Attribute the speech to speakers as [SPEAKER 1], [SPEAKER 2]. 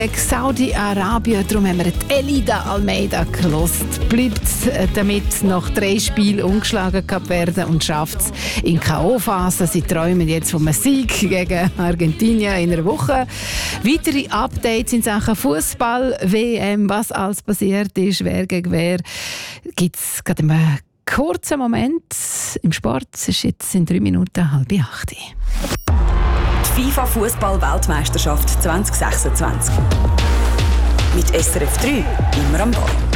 [SPEAKER 1] Saudi-Arabien, darum haben wir die Elida Almeida gelost. Bleibt damit nach 3 Spielen ungeschlagen Kap Verde und schafft es in K.O.-Phase. Sie träumen jetzt von einem Sieg gegen Argentinien in einer Woche. Weitere Updates in Sachen Fußball, WM, was alles passiert ist, wer gegen wer, gibt es gerade einen kurzen Moment im Sport. Es ist jetzt in 3 Minuten 7:30.
[SPEAKER 2] Die FIFA-Fußball-Weltmeisterschaft 2026. Mit SRF 3 immer am Ball.